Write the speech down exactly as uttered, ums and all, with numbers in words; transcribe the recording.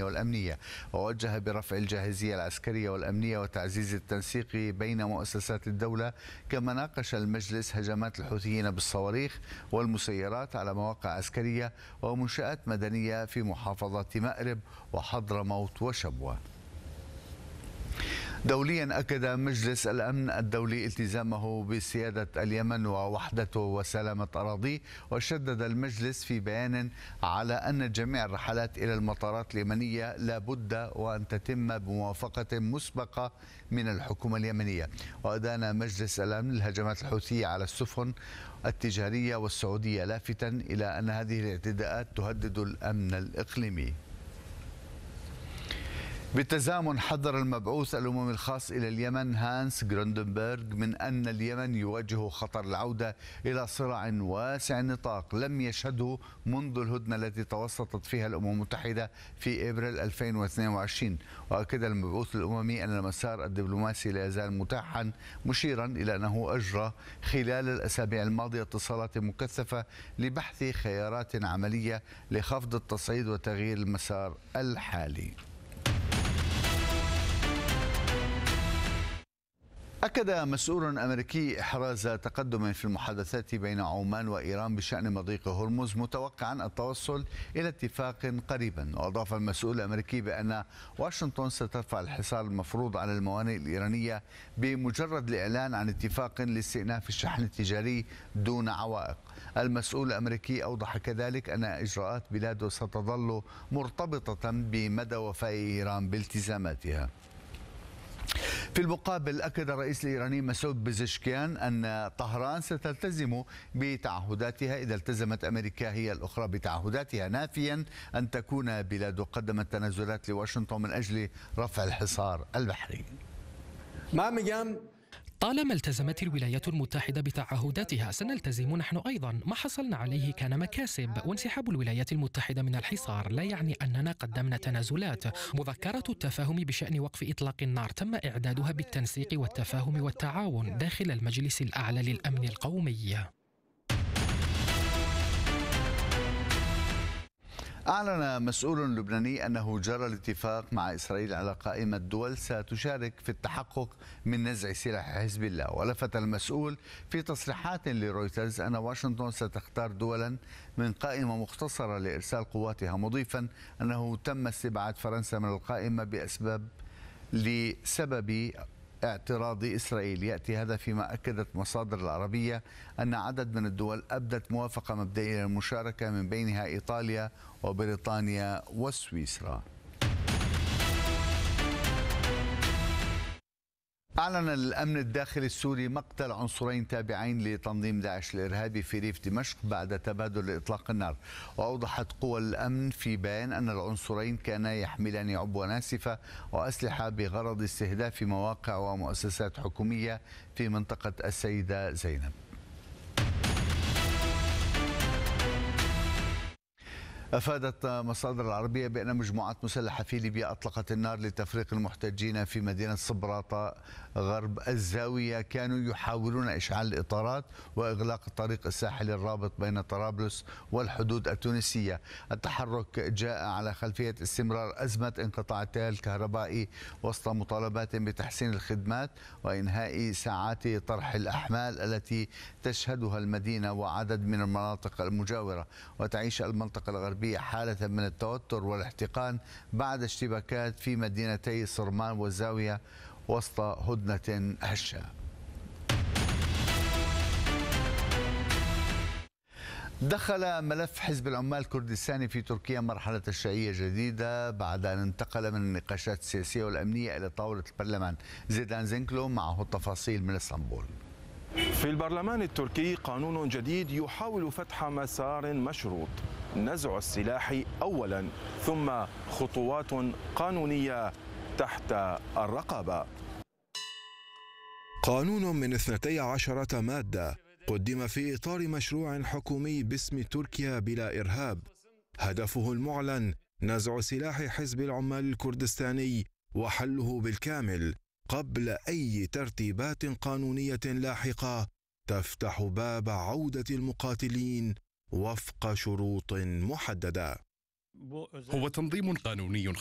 الإيرانية والأمنية، ووجه برفع الجاهزية العسكرية والأمنية وتعزيز التنسيق بين مؤسسات الدولة. كما ناقش المجلس هجمات الحوثيين بالصواريخ والمسيرات على مواقع عسكرية ومنشآت مدنية في محافظات مأرب وحضرموت وشبوة. دوليا أكد مجلس الأمن الدولي التزامه بسيادة اليمن ووحدته وسلامة أراضيه، وشدد المجلس في بيان على أن جميع الرحلات إلى المطارات اليمنية لا بد وأن تتم بموافقة مسبقة من الحكومة اليمنية. وأدان مجلس الأمن الهجمات الحوثية على السفن التجارية والسعودية، لافتاً إلى أن هذه الاعتداءات تهدد الأمن الإقليمي. بالتزامن حذر المبعوث الأممي الخاص إلى اليمن هانس جروندنبرغ من أن اليمن يواجه خطر العودة إلى صراع واسع النطاق لم يشهده منذ الهدنة التي توسطت فيها الأمم المتحدة في إبريل ألفين واثنين وعشرين. وأكد المبعوث الأممي أن المسار الدبلوماسي لا يزال متاحا، مشيرا إلى أنه أجرى خلال الأسابيع الماضية اتصالات مكثفة لبحث خيارات عملية لخفض التصعيد وتغيير المسار الحالي. أكد مسؤول أمريكي إحراز تقدم في المحادثات بين عمان وإيران بشأن مضيق هرمز، متوقعا التوصل إلى اتفاق قريبا. وأضاف المسؤول الأمريكي بأن واشنطن سترفع الحصار المفروض على الموانئ الإيرانية بمجرد الإعلان عن اتفاق لاستئناف الشحن التجاري دون عوائق. المسؤول الأمريكي أوضح كذلك أن إجراءات بلاده ستظل مرتبطة بمدى وفاء إيران بالتزاماتها. في المقابل أكد الرئيس الإيراني مسعود بزشكيان أن طهران ستلتزم بتعهداتها إذا التزمت أمريكا هي الأخرى بتعهداتها، نافيا أن تكون بلاده قدمت تنازلات لواشنطن من أجل رفع الحصار البحري. ما مجام طالما التزمت الولايات المتحدة بتعهداتها سنلتزم نحن أيضا. ما حصلنا عليه كان مكاسب، وانسحاب الولايات المتحدة من الحصار لا يعني أننا قدمنا تنازلات. مذكرة التفاهم بشأن وقف إطلاق النار تم إعدادها بالتنسيق والتفاهم والتعاون داخل المجلس الأعلى للأمن القومي. أعلن مسؤول لبناني أنه جرى الاتفاق مع إسرائيل على قائمة دول ستشارك في التحقق من نزع سلاح حزب الله. ولفت المسؤول في تصريحات لرويترز أن واشنطن ستختار دولا من قائمة مختصرة لإرسال قواتها، مضيفا أنه تم استبعاد فرنسا من القائمة بأسباب لسبب اعتراض إسرائيل. يأتي هذا فيما أكدت مصادر العربية أن عدد من الدول أبدت موافقة مبدئية للمشاركة، من بينها إيطاليا وبريطانيا وسويسرا. أعلن الأمن الداخلي السوري مقتل عنصرين تابعين لتنظيم داعش الإرهابي في ريف دمشق بعد تبادل إطلاق النار. وأوضحت قوى الأمن في بيان أن العنصرين كانا يحملان عبوة ناسفة وأسلحة بغرض استهداف مواقع ومؤسسات حكومية في منطقة السيدة زينب. أفادت مصادر العربية بأن مجموعات مسلحة في ليبيا أطلقت النار لتفريق المحتجين في مدينة صبراطة غرب الزاوية. كانوا يحاولون إشعال الإطارات وإغلاق الطريق الساحلي الرابط بين طرابلس والحدود التونسية. التحرك جاء على خلفية استمرار أزمة انقطاع التيار الكهربائي وسط مطالبات بتحسين الخدمات وإنهاء ساعات طرح الأحمال التي تشهدها المدينة وعدد من المناطق المجاورة. وتعيش المنطقة الغربية حالة من التوتر والاحتقان بعد اشتباكات في مدينتي صرمان والزاوية وسط هدنة هشة. دخل ملف حزب العمال الكردستاني في تركيا مرحلة تشريعية جديدة بعد أن انتقل من النقاشات السياسية والأمنية إلى طاولة البرلمان. زيدان زينكلو معه التفاصيل من اسطنبول. في البرلمان التركي قانون جديد يحاول فتح مسار مشروط، نزع السلاح أولا ثم خطوات قانونية تحت الرقابة. قانون من اثنتي عشرة مادة قدم في إطار مشروع حكومي باسم تركيا بلا إرهاب، هدفه المعلن نزع سلاح حزب العمال الكردستاني وحله بالكامل قبل أي ترتيبات قانونية لاحقة تفتح باب عودة المقاتلين وفق شروط محددة. هو تنظيم قانوني